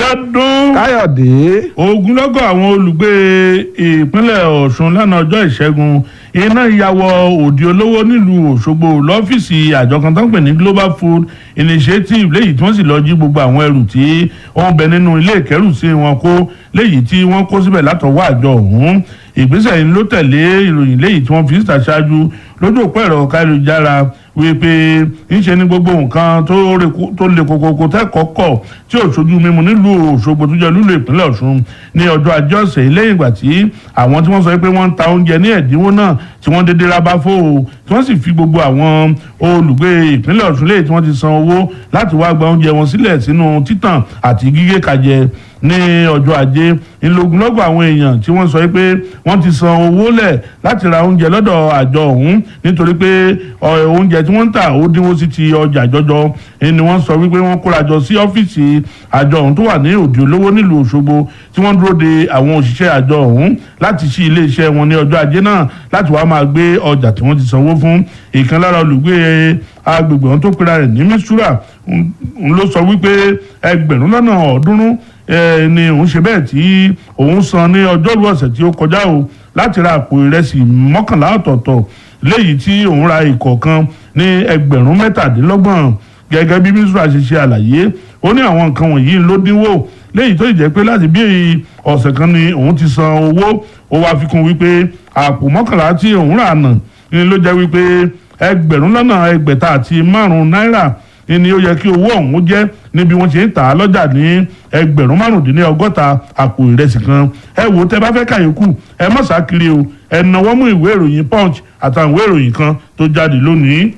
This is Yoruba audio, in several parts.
Bíọ́dún Káyọ̀dé. ogunlọ́gọ̀ àwọn olùgbé ìpínlẹ̀ Ọ̀ṣun lánàá ọjọ́ ìṣẹ́gun iná ìyàwó òdi olówó nílùú Òṣogbo lọ́fíìsì àjọ kan tó ń pè ní Global Food Initiative léyìí tí wọ́n sì lọ jí gbogbo àwọn ẹrù tí ó ń bẹ nínú ilé ìkẹ́rùsí wọn kó léyìí tí wọ́n kó síbẹ̀ látọwọ́ àjọ ọ̀hún. Ìgbésẹ̀ yìí ló tẹ̀lé ìròyìn léyìí tí wọ́n fi síta ṣáájú lójú òpó ẹ̀rọ káyélujára wípé ńṣe ní gbogbo nǹkan tó le kókókó tẹ́kọ̀ọ́kọ̀ tí ò ṣojú mímu nílùú Òṣogbo tó jẹ́ lúlù ìpínlẹ̀ Ọ̀ṣun ní ọjọ́ ajé ọ̀sẹ̀ yìí lẹ́yìn ìgbà tí àwọn tí wọ́n sọ pé wọ́n ń ta oúnjẹ ní ẹ̀dínwó náà tí wọ́n dédé rábáfó o tí wọ́n sì fi gbogbo àwọn olùgbé ìpínlẹ̀ Ọ̀ṣun léyìí tí wọ́n ti san owó láti wá gba oúnjẹ wọn sílẹ̀ sínú títàn àti gígé kàjẹ ní ọjọ́ ajé ìlógúnlọ́gọ̀ àwọn èèyàn tí wọ́n sọ pé wọ́n ti san owó lẹ̀ láti ra oúnjẹ lọ́dọ̀ àjọ ọ̀hún nítorí pé oúnjẹ tí wọ́n ń tà ó dínwó sí ti ọjà jọjọ ni wọ́n sọ wípé wọ́n kóra jọ sí ọ́fíìsì àjọ ọ̀hún tó wà ní òdì olówó nílùú Òṣogbo tí wọ́n dúró de àwọn òṣìṣẹ́ àjọ ọ̀hún láti ṣí iléeṣẹ́ wọn ní ọjọ́ ajé náà láti wá máa gbé ọjà tí wọ́n ti sanwó fún. ìkan lára olùgbé agbègbè wọn tó pera rẹ̀ ní Mistura ló sọ wípé ẹgbẹ̀rún lọ́nà ọ̀ọ́dúnrún ni òun ṣe bẹ́ẹ̀ tí òun san ní ọjọ́rú ọ̀sẹ̀ tí ó kọjá o láti ra àpò ìrẹsì 11 ọ̀tọ̀ọ̀tọ̀ léyìí tí òun ra ìkọ̀ọ̀kan ní ẹgbẹ̀rún 17 gẹ́gẹ́ bí Mistura ṣe ṣe àlàyé. Ó ní àwọn nǹkan wọ̀nyí ló dínwó léyìí tó jẹ́ pé láti bí ọ̀sẹ̀ kan ni òun ti san owó. Ó wá fi kún wípé àpò 11 tí òun rà nà ni ló jẹ́ wípé ẹgbẹ̀rún lọ́nà ẹgbẹ̀ta àti 5 náírà ni ó yẹ kí owó ọ̀hún jẹ́ níbi wọ́n ṣe ń tà á lọ́jà ní ẹgbẹ̀rún 65 àpò ìrẹsì kan. ẹ wò tẹ́ bá fẹ́ kàyókù ẹ má sá kiri o ẹ náwó mú ìwé ìròyìn Punch àtàwọn ìwé ìròyìn kan tó jáde lónìí.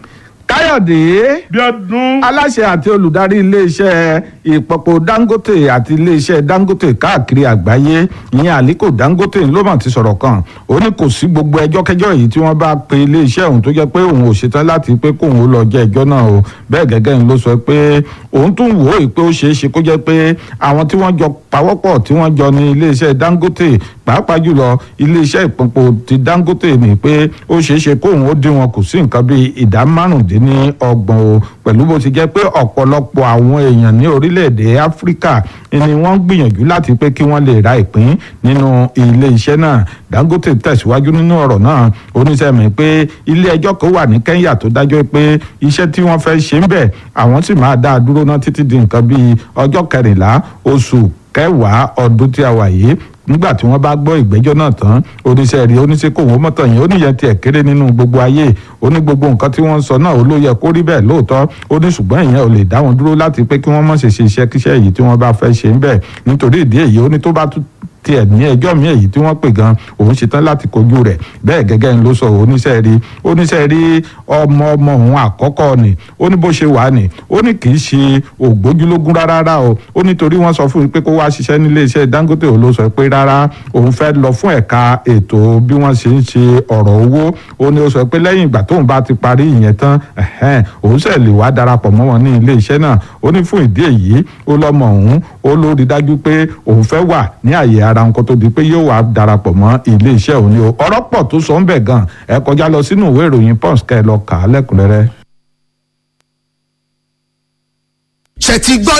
Káyọ̀dé. Bíọ́dún. Aláṣẹ àti olùdarí iléeṣẹ́ ìpọ̀pọ̀ Dangote àti iléeṣẹ́ Dangote káàkiri àgbáyé ìyẹn Aliko Dangote ló mà ti sọ̀rọ̀ kan. Ó ní kò sí gbogbo ẹjọ́kẹ́jọ́ yìí tí wọ́n bá pe iléeṣẹ́ òun tó jẹ́ pé òun ò ṣetán láti pé kóun ó lọ jẹ́ ẹjọ́ náà o. Bẹ́ẹ̀ gẹ́gẹ́ ni ló sọ pé òun tún wò ó pé ó ṣeé ṣe kó jẹ́ pé àwọn tí wọ́n jọ pawọ́pọ̀ tí wọ́n jọ ní iléeṣẹ́ Dangote pàápàá jùlọ iléeṣẹ́ ìpọ̀pọ̀ ti Dangote ní pé ó ṣeé ṣe kóun ó dín wọn kù sí nǹkan bíi ìdá 15 o pẹ̀lú bó ti jẹ́ pé ọ̀pọ̀lọpọ̀ àwọn èèyàn ní orílẹ̀-èdè Áfíríkà ni wọ́n gbìyànjú láti pé kí wọ́n lè ra ìpín nínú ilé iṣẹ́ náà. Dangote tẹ̀síwájú nínú ọ̀rọ̀ náà oníṣẹ́ mi pé ilé ẹjọ́ kan wà ní Kenya tó dájọ́ pé iṣẹ́ tí wọ́n fẹ́ ṣe ń bẹ̀ àwọn sì máa dá a dúró náà títí di nǹkan bíi ọjọ́ 14 oṣù kẹwàá ọdún tí a wà yìí. Nígbà tí wọ́n bá gbọ́ ìgbẹ́jọ́ náà tán oníṣẹ́ kò wọ́n mọ́tò yẹn ó níyẹn tiẹ̀ kéré nínú gbogbo ayé ó ní gbogbo nǹkan tí wọ́n ń sọ náà ó ló yẹ kó rí bẹ́ẹ̀ lóòótọ́ ó ní ṣùgbọ́n ìyẹn ò lè dá wọn dúró láti pé kí wọ́n má ṣe ṣe iṣẹ́kíṣẹ́ yìí tí wọ́n bá fẹ́ ṣe ń bẹ̀ nítorí ìdí èyí ó ní tó bá tiẹ̀ ní ẹjọ́ mi èyí tí wọ́n pè gan òun ṣetán láti kojú rẹ̀. Bẹ́ẹ̀ gẹ́gẹ́ ni ló sọ oníṣẹ́ rí ọmọ òun àkọ́kọ́ ni ó ní bó ṣe wà ní ó ní kì í ṣe ògbójúlógún rárá o ó nítorí wọ́n sọ fún mi pé kó wá ṣiṣẹ́ nílé iṣẹ́ Dangote ò ló sọ pé rárá òun fẹ́ lọ fún ẹ̀ka ètò bí wọ́n ṣe ń ṣe ọ̀rọ̀ owó. Ó ní ó sọ pé lẹ́yìn ìgbà tóun bá ti parí ìyẹn tán òun ṣẹ̀ lè wá darapọ̀ mọ́ wọn ní ilé iṣẹ́ náà. Ó ní fún ìdí èyí ó lọ́mọ òun ó ló rí dájú pé òun fẹ́ wà ní àyè ara nǹkan tó di pé yóò wá darapọ̀ mọ́ ilé iṣẹ́ òun ni o. Ọ̀rọ̀ pọ̀ tó sọ ń bẹ̀ gan ẹ kọjá lọ sínú ìwé ìròyìn Punch kẹ́ ẹ lọ kà á lẹ́kùnrẹ́rẹ́. ṣe ti gbọ́